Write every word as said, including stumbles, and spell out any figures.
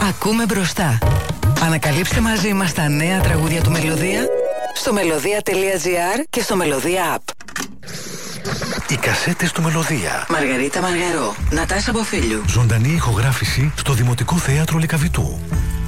Ακούμε μπροστά. Ανακαλύψτε μαζί μας τα νέα τραγούδια του Μελωδία στο μελωδία τελεία τζι άρ και στο Μελωδία App. Οι κασέτες του Μελωδία. Μαργαρίτα Μαργαρό, Νατάσα Μποφίλιου. Ζωντανή ηχογράφηση στο Δημοτικό Θέατρο Λυκαβητού.